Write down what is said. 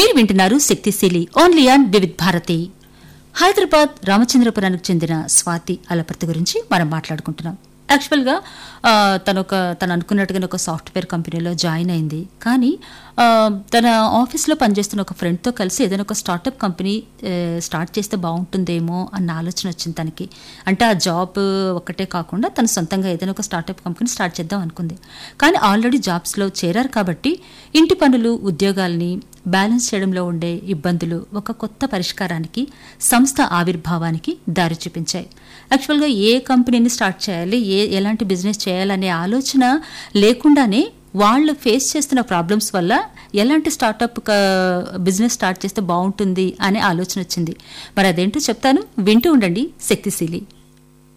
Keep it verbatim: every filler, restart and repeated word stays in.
మీరు వింటున్నారు శక్తిశీలి ఓన్లీ ఆన్ వివిధ్ భారతి. హైదరాబాద్ రామచంద్రపురానికి చెందిన స్వాతి అలపర్తి గురించి మనం మాట్లాడుకుంటున్నాం. యాక్చువల్గా తను ఒక తను అనుకున్నట్టుగానే ఒక సాఫ్ట్వేర్ కంపెనీలో జాయిన్ అయింది. కానీ తన ఆఫీస్లో పనిచేస్తున్న ఒక ఫ్రెండ్తో కలిసి ఏదైనా ఒక స్టార్టప్ కంపెనీ స్టార్ట్ చేస్తే బాగుంటుందేమో అన్న ఆలోచన వచ్చింది తనకి. అంటే ఆ జాబ్ ఒక్కటే కాకుండా తను సొంతంగా ఏదైనా ఒక స్టార్టప్ కంపెనీ స్టార్ట్ చేద్దాం అనుకుంది. కానీ ఆల్రెడీ జాబ్స్లో చేరారు కాబట్టి ఇంటి పనులు ఉద్యోగాల్ని బ్యాలెన్స్ చేయడంలో ఉండే ఇబ్బందులు ఒక కొత్త పరిష్కారానికి, సంస్థ ఆవిర్భావానికి దారి చూపించాయి. యాక్చువల్గా ఏ కంపెనీని స్టార్ట్ చేయాలి, ఏ ఎలాంటి బిజినెస్ చేయాలనే ఆలోచన లేకుండానే వాళ్ళు ఫేస్ చేస్తున్న ప్రాబ్లమ్స్ వల్ల ఎలాంటి స్టార్టప్ బిజినెస్ స్టార్ట్ చేస్తే బాగుంటుంది అనే ఆలోచన వచ్చింది. మరి అదేంటో చెప్తాను, వింటూ ఉండండి శక్తిశీలి.